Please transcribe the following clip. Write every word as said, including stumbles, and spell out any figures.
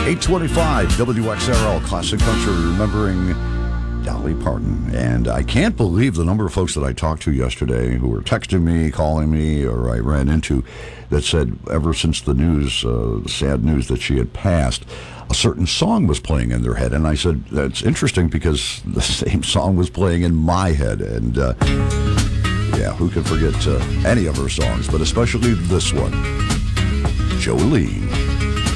eight twenty-five W X R L Classic Country, remembering Dolly Parton. And I can't believe the number of folks that I talked to yesterday who were texting me, calling me, or I ran into that said ever since the news, uh, the sad news that she had passed, a certain song was playing in their head. And I said, that's interesting because the same song was playing in my head. And uh, yeah, who can forget uh, any of her songs, but especially this one, Jolene.